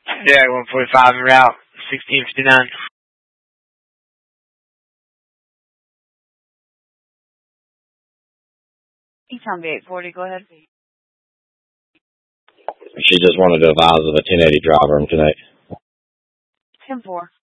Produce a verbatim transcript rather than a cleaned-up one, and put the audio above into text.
Yeah, one forty-five en route, sixteen fifty-nine. Eton eight forty, go ahead. She just wanted to advise of a ten eighty driver tonight. ten four.